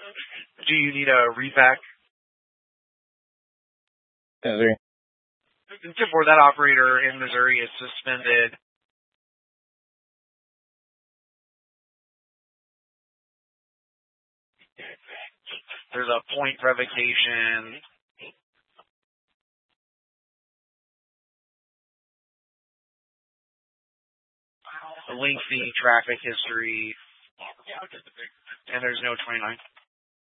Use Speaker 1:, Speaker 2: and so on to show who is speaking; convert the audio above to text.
Speaker 1: Do you need a readback?
Speaker 2: 10-3.
Speaker 1: For that operator in Missouri is suspended. There's a point revocation. A lengthy traffic history. And there's no 29.